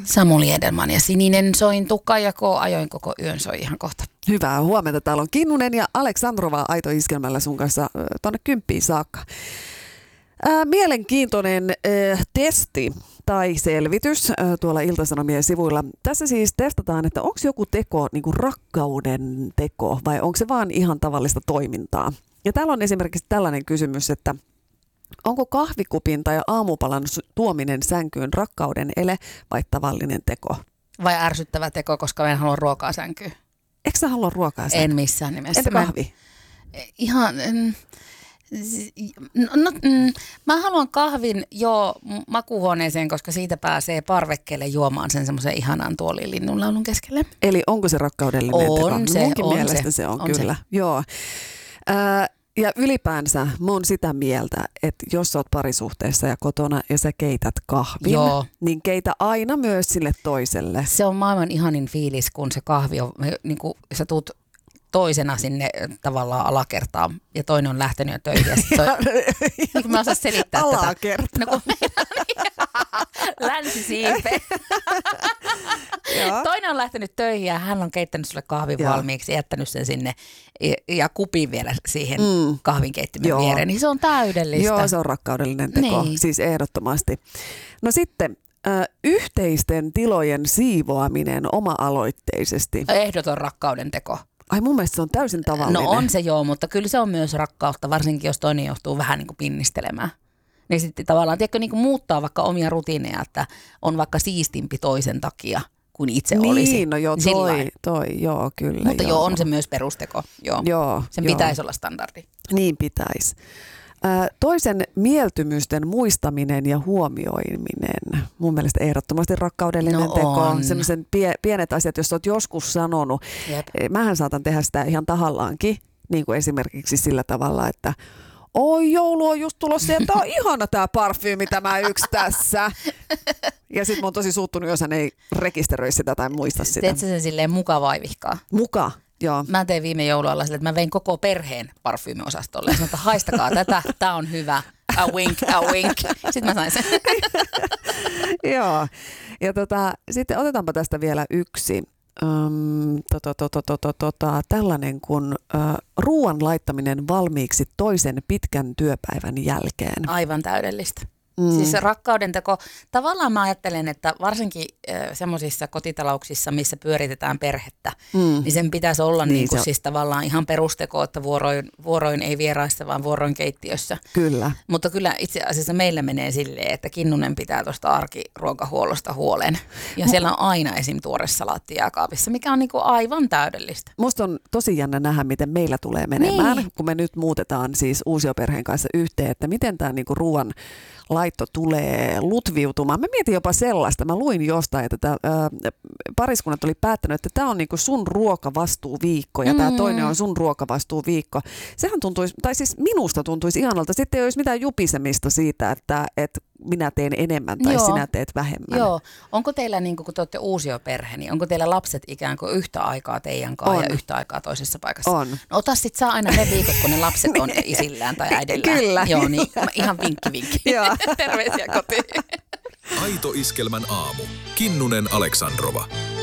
Samuli Edelman ja Sininen sointu. Kaija K. ajoin koko yön soi ihan kohta. Hyvää huomenta. Täällä on Kinnunen ja Aleksandrova Aito Iskelmällä sun kanssa tuonne 10 saakka. Mielenkiintoinen testi tai selvitys tuolla Ilta-Sanomien sivuilla. Tässä siis testataan, että onko joku teko niin kuin rakkauden teko vai onko se vaan ihan tavallista toimintaa. Ja täällä on esimerkiksi tällainen kysymys, että onko kahvikupin tai aamupalan tuominen sänkyyn rakkauden ele vai tavallinen teko? Vai ärsyttävä teko, koska en halua ruokaa sänkyyn? Eikö sä halua ruokaa sänkyyn? En missään nimessä. Entä kahvi? Mä haluan kahvin makuuhuoneeseen, koska siitä pääsee parvekkeelle juomaan sen semmoisen ihanan tuolin linnunlaulun keskelle. Eli onko se rakkaudellinen teko? Munkin mielestä se on kyllä. Se. Joo. Ja ylipäänsä mä oon sitä mieltä, että jos sä oot parisuhteessa ja kotona ja sä keität kahvin, niin keitä aina myös sille toiselle. Se on maailman ihanin fiilis, kun se kahvi on, niin kuin sä tuut toisena sinne tavallaan alakertaan ja toinen on lähtenyt jo töihin. Niin kuin mä osaan selittää alakertaan. tätä. No kun länsisiipe. Toinen on lähtenyt töihin ja hän on keittänyt sulle kahvin valmiiksi, jättänyt sen sinne ja kupin vielä siihen kahvinkeittimen viereen. Niin se on täydellistä. Joo, se on rakkaudellinen teko, siis ehdottomasti. No sitten yhteisten tilojen siivoaminen oma-aloitteisesti. Ehdoton rakkauden teko. Ai mun mielestä se on täysin tavallinen. No on se mutta kyllä se on myös rakkautta, varsinkin jos toinen joutuu vähän niin kuin pinnistelemään. Niin sitten tavallaan, tiedätkö, niin kuin muuttaa vaikka omia rutiineja, että on vaikka siistimpi toisen takia kuin itse olisi. Niin, no joo, joo, kyllä. Mutta on se myös perusteko, joo. Sen pitäisi olla standardi. Niin pitäisi. Toisen mieltymysten muistaminen ja huomioiminen. Mun mielestä ehdottomasti rakkaudellinen teko. Sellaiset pienet asiat, jos olet joskus sanonut. Jep. Mähän saatan tehdä sitä ihan tahallaankin, niin kuin esimerkiksi sillä tavalla, että oi, joulu on just tulossa ja tää on ihana tää parfyymi tämä yksi tässä. Ja sit mä oon tosi suuttunut, jos hän ei rekisteröi sitä tai muista sitä. Teet sä sen silleen muka-vaivihkaa? Muka, joo. Mä tein viime joulualla sille, että mä vein koko perheen parfyymiosastolle. Ja sanoin, että haistakaa tätä, tää on hyvä. A wink, a wink. Sitten mä sain sen. Joo. Ja sitten otetaanpa tästä vielä yksi. Tällainen kuin ruoan laittaminen valmiiksi toisen pitkän työpäivän jälkeen. Aivan täydellistä. Siis rakkauden teko. Tavallaan mä ajattelen, että varsinkin semmoisissa kotitalouksissa, missä pyöritetään perhettä, niin sen pitäisi olla niin kuin siis tavallaan ihan perusteko, että vuoroin ei vieraissa, vaan vuoroin keittiössä. Kyllä. Mutta kyllä itse asiassa meillä menee silleen, että Kinnunen pitää tuosta arkiruokahuollosta huolen. Ja siellä on aina esim. Tuore salaatti jääkaapissa, mikä on niin kuin aivan täydellistä. Musta on tosi jännä nähdä, miten meillä tulee menemään, kun me nyt muutetaan siis uusioperheen kanssa yhteen, että miten tämä niin kuin ruoan laitto tulee lutviutumaan. Mä mietin jopa sellaista, mä luin jostain, että pariskunnat oli päättänyt, että tämä on niinku sun ruokavastuuviikko ja tämä toinen on sun ruokavastuuviikko. Sehän tuntuisi, tai siis minusta tuntuisi ihanalta. Sitten ei olisi mitään jupisemista siitä, että minä teen enemmän tai sinä teet vähemmän. Joo. Onko teillä, niin kun te olette uusioperhe, niin onko teillä lapset ikään kuin yhtä aikaa teidän kanssa ja yhtä aikaa toisessa paikassa? On. No ota sit saa aina ne viikot, kun ne lapset on isillään tai äidillään. Kyllä. Joo, niin ihan vinkki. Joo. Terveisiä kotiin. Aito Iskelmän aamu. Kinnunen Aleksandrova.